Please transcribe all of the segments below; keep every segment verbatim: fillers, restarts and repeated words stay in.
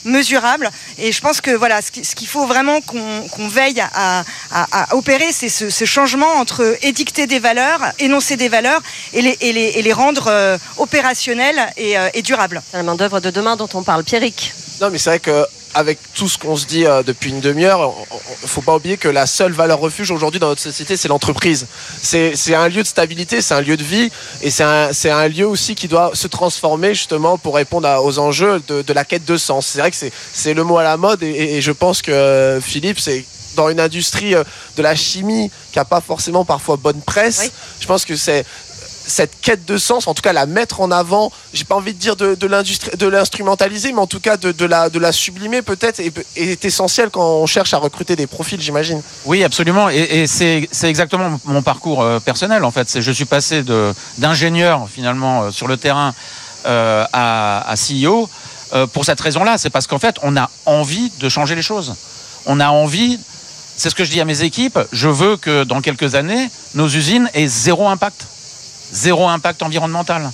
mesurable. Et je pense que voilà, ce qu'il faut vraiment qu'on, qu'on veille à, à, à opérer, c'est ce, ce changement entre édicter des valeurs, énoncer des valeurs et les, et les, et les rendre euh, opérationnelles et, euh, et durables. C'est la main d'œuvre de demain dont on parle. Pierrick. Non, mais c'est vrai que avec tout ce qu'on se dit euh, depuis une demi-heure, il ne faut pas oublier que la seule valeur refuge aujourd'hui dans notre société, c'est l'entreprise. C'est, c'est un lieu de stabilité, c'est un lieu de vie et c'est un, c'est un lieu aussi qui doit se transformer justement pour répondre à, aux enjeux de, de la quête de sens. C'est vrai que c'est, c'est le mot à la mode et, et, et je pense que euh, Philippe, c'est dans une industrie euh, de la chimie qui n'a pas forcément parfois bonne presse. Oui. Je pense que c'est cette quête de sens, en tout cas la mettre en avant, j'ai pas envie de dire de, de, l'industrie, de l'instrumentaliser, mais en tout cas de, de, la, de la sublimer peut-être, est, est essentiel quand on cherche à recruter des profils, j'imagine. Oui, absolument, et, et c'est, c'est exactement mon parcours euh, personnel en fait. C'est, je suis passé de, d'ingénieur finalement euh, sur le terrain euh, à, à C E O euh, pour cette raison-là. C'est parce qu'en fait on a envie de changer les choses. On a envie, c'est ce que je dis à mes équipes, je veux que dans quelques années, nos usines aient zéro impact. Zéro impact environnemental.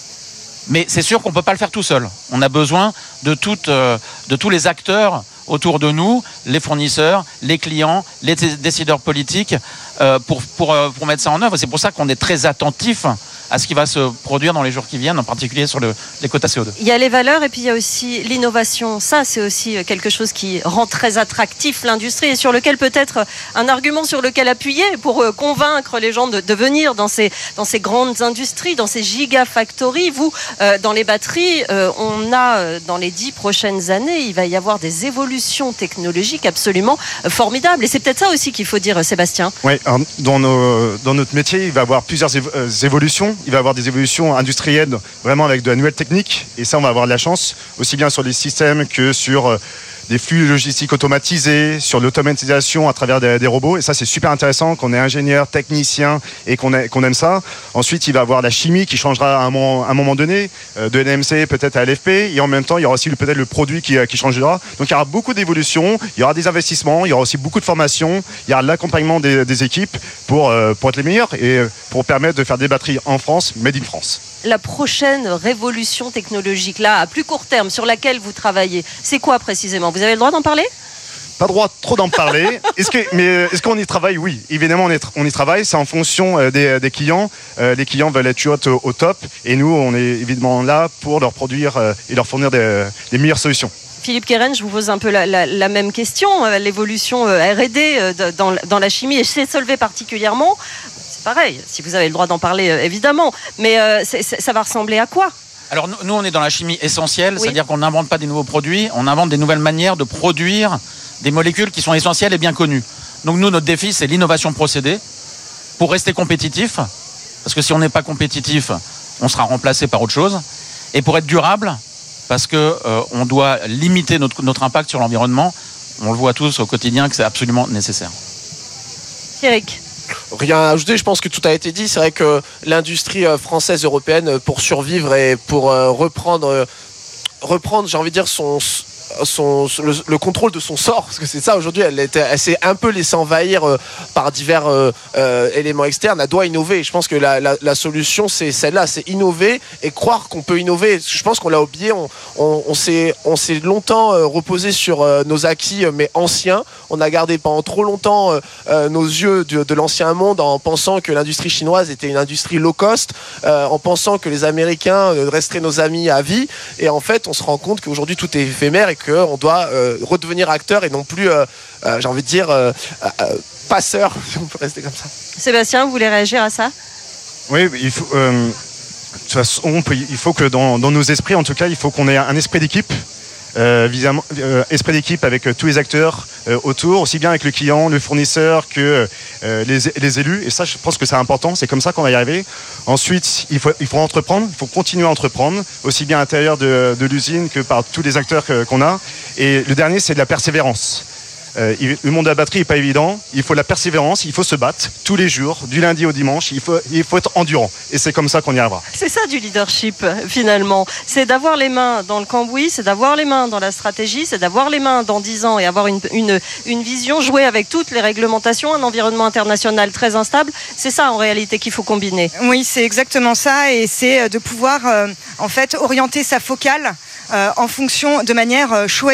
Mais c'est sûr qu'on ne peut pas le faire tout seul. On a besoin de, toutes, euh, de tous les acteurs autour de nous, les fournisseurs, les clients, les décideurs politiques, euh, pour, pour, euh, pour mettre ça en œuvre. C'est pour ça qu'on est très attentif à ce qui va se produire dans les jours qui viennent, en particulier sur le, les quotas C O deux. Il y a les valeurs et puis il y a aussi l'innovation. Ça, c'est aussi quelque chose qui rend très attractif l'industrie et sur lequel peut-être un argument sur lequel appuyer pour convaincre les gens de, de venir dans ces, dans ces grandes industries, dans ces gigafactories. Vous, euh, dans les batteries, euh, on a, euh, dans les dix prochaines années, il va y avoir des évolutions technologiques absolument euh, formidables. Et c'est peut-être ça aussi qu'il faut dire, Sébastien. Oui, dans, nos, dans notre métier, il va y avoir plusieurs évo- euh, évolutions. Il va y avoir des évolutions industrielles vraiment avec de la nouvelle technique et ça on va avoir de la chance aussi bien sur les systèmes que sur des flux logistiques automatisés, sur l'automatisation à travers des, des robots et ça c'est super intéressant qu'on est ingénieur, technicien et qu'on, a, qu'on aime ça. Ensuite il va y avoir la chimie qui changera à un moment, à un moment donné, euh, de N M C peut-être à L F P et en même temps il y aura aussi le, peut-être le produit qui, qui changera. Donc il y aura beaucoup d'évolutions, il y aura des investissements, il y aura aussi beaucoup de formation, il y aura l'accompagnement des, des équipes pour, euh, pour être les meilleurs et pour permettre de faire des batteries en France, made in France. La prochaine révolution technologique, là, à plus court terme, sur laquelle vous travaillez, c'est quoi précisément ? Vous avez le droit d'en parler ? Pas droit trop d'en parler. Est-ce que, mais est-ce qu'on y travaille ? Oui, évidemment, on, est, on y travaille. C'est en fonction des, des clients. Euh, les clients veulent être toujours au, au top. Et nous, on est évidemment là pour leur produire euh, et leur fournir des, des meilleures solutions. Philippe Keren, je vous pose un peu la, la, la même question. L'évolution R et D dans, dans la chimie et chez Solvay particulièrement. Pareil, si vous avez le droit d'en parler, euh, évidemment. Mais euh, c'est, c'est, ça va ressembler à quoi ? Alors nous, on est dans la chimie essentielle, oui. C'est-à-dire qu'on n'invente pas des nouveaux produits, on invente des nouvelles manières de produire des molécules qui sont essentielles et bien connues. Donc nous, notre défi, c'est l'innovation procédée pour rester compétitif, parce que si on n'est pas compétitif, on sera remplacé par autre chose, et pour être durable, parce qu'on euh, doit limiter notre, notre impact sur l'environnement. On le voit tous au quotidien que c'est absolument nécessaire. Eric ? Rien à ajouter, je pense que tout a été dit. C'est vrai que l'industrie française, européenne, pour survivre et pour reprendre, reprendre j'ai envie de dire, son, son, le, le contrôle de son sort, parce que c'est ça aujourd'hui, elle, était, elle s'est un peu laissée envahir euh, par divers euh, euh, éléments externes. Elle doit innover. Je pense que la, la, la solution, c'est celle-là, c'est innover et croire qu'on peut innover. Je pense qu'on l'a oublié. On, on, on, s'est, on s'est longtemps euh, reposé sur euh, nos acquis, euh, mais anciens. On a gardé pendant trop longtemps euh, euh, nos yeux de, de l'ancien monde en pensant que l'industrie chinoise était une industrie low cost, euh, en pensant que les Américains euh, resteraient nos amis à vie. Et en fait, on se rend compte qu'aujourd'hui, tout est éphémère et qu'on doit euh, redevenir acteur et non plus, euh, euh, j'ai envie de dire, euh, euh, passeur, si on peut rester comme ça. Sébastien, vous voulez réagir à ça ? Oui, il faut, euh, de toute façon, on peut, il faut que dans, dans nos esprits, en tout cas, il faut qu'on ait un esprit d'équipe. Euh, visant, euh, esprit d'équipe avec euh, tous les acteurs euh, autour, aussi bien avec le client, le fournisseur que euh, les, les élus. Et ça, je pense que c'est important. C'est comme ça qu'on va y arriver. Ensuite, il faut, il faut entreprendre. Il faut continuer à entreprendre, aussi bien à l'intérieur de, de l'usine que par tous les acteurs que, qu'on a. Et le dernier, c'est de la persévérance. Euh, le monde de la batterie n'est pas évident. Il faut la persévérance, il faut se battre tous les jours, du lundi au dimanche. Il faut, il faut être endurant. Et c'est comme ça qu'on y arrivera. C'est ça du leadership, finalement. C'est d'avoir les mains dans le cambouis, c'est d'avoir les mains dans la stratégie, c'est d'avoir les mains dans dix ans et avoir une, une, une vision, jouer avec toutes les réglementations, un environnement international très instable. C'est ça, en réalité, qu'il faut combiner. Oui, c'est exactement ça. Et c'est de pouvoir, euh, en fait, orienter sa focale euh, en fonction, de manière euh, choisie.